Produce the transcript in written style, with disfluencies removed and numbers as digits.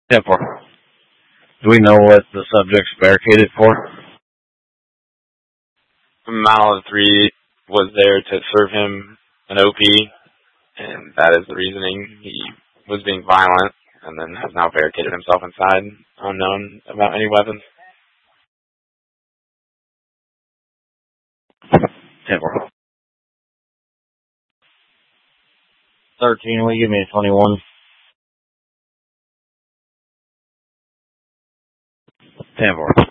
10-4. Do we know what the subject's barricaded for? Mile 3 was there to serve him an OP, and that is the reasoning. He was being violent, and then has now barricaded himself inside, unknown about any weapons. 10-4. 13, will you give me a 21? 10-4.